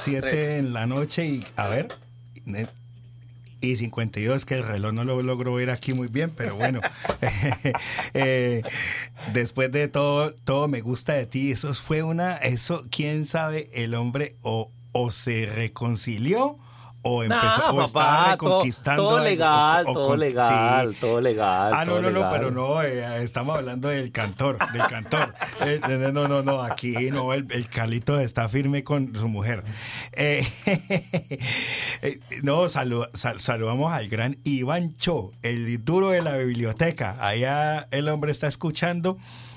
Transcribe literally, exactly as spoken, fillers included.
siete en la noche y, a ver, y cincuenta y dos, que el reloj no lo logro ver aquí muy bien, pero bueno. eh, después de todo, todo me gusta de ti, eso fue una, eso, quién sabe, el hombre o, o se reconcilió o empezó, Nah, o estaba papá, reconquistando todo, todo algo, legal, o, o todo con, legal, sí. todo legal, Ah, no, todo no, no, pero legal. no, eh, estamos hablando del cantor, del cantor. Eh, no, no, no, no, aquí no, el, el Carlito está firme con su mujer. Eh, eh, no, salu, sal, saludamos al gran Iván Cho, el duro de la biblioteca. Allá el hombre está escuchando.